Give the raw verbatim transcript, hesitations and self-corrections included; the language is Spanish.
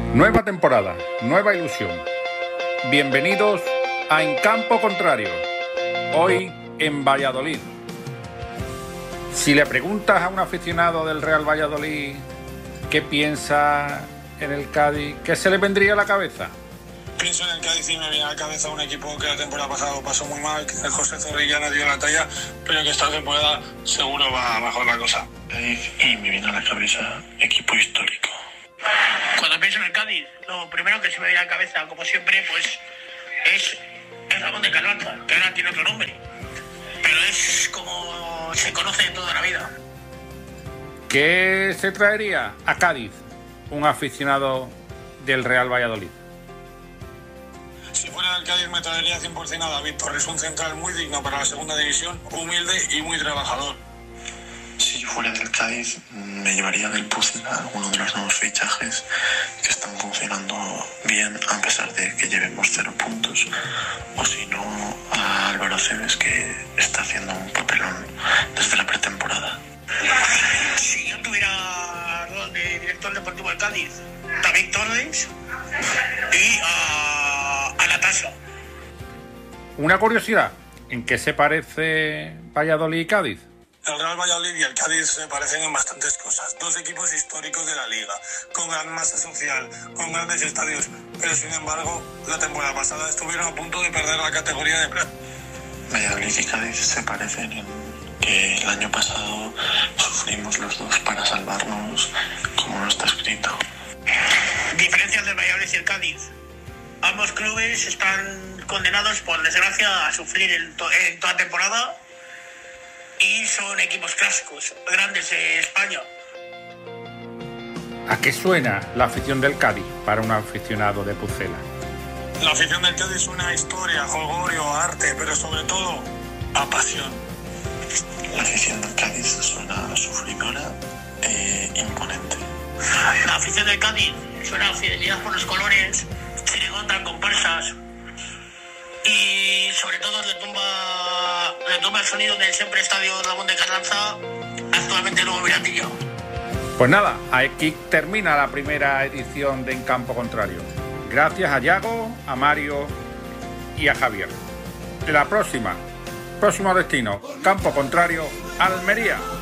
Nueva temporada, nueva ilusión. Bienvenidos a En Campo Contrario, hoy en Valladolid. Si le preguntas a un aficionado del Real Valladolid qué piensa en el Cádiz, ¿qué se le vendría a la cabeza? Pienso en el Cádiz y me viene a la cabeza un equipo que la temporada pasada pasó muy mal, que el José Zorrilla no dio la talla, pero que esta temporada seguro va a mejorar la cosa. Y me viene a la cabeza equipo histórico. Cuando pienso en el Cádiz, lo primero que se me viene a la cabeza, como siempre, pues es el Ramón de Carranza, que ahora tiene otro nombre, pero es como se conoce de toda la vida. ¿Qué se traería a Cádiz un aficionado del Real Valladolid? Si fuera del Cádiz me traería cien por ciento a David Torres, un central muy digno para la segunda división, humilde y muy trabajador. Si yo fuera del Cádiz me llevaría del Pucela alguno de los nuevos fichajes que están funcionando bien a pesar de que llevemos cero puntos, o si no a Álvaro Cebes, que está haciendo un papelón desde la pretemporada. Si yo tuviera rol de director deportivo del Cádiz, David Torres y a, a Natasha. Una curiosidad, ¿en qué se parece Valladolid y Cádiz? El Real Valladolid y el Cádiz se parecen en bastantes cosas. Dos equipos históricos de la liga, con gran masa social, con grandes estadios, pero sin embargo, la temporada pasada estuvieron a punto de perder la categoría de plata. Valladolid y Cádiz se parecen en que el año pasado sufrimos los dos para salvarnos, como no está escrito. Diferencias del Valladolid y el Cádiz. Ambos clubes están condenados, por desgracia, a sufrir en, to- en toda temporada. Y son equipos clásicos, grandes de España. ¿A qué suena la afición del Cádiz para un aficionado de Pucela? La afición del Cádiz suena a historia, jolgorio, arte, pero sobre todo a pasión. La afición del Cádiz suena sufridora e imponente. La afición del Cádiz suena a fidelidad por los colores, chirigota, comparsas y sobre todo retumba, retumba el sonido del siempre estadio Ramón de Carranza, actualmente nuevo Miratillo. Pues nada, aquí termina la primera edición de En Campo Contrario. Gracias a Yago, a Mario y a Javier. La próxima, próximo destino, Campo Contrario, Almería.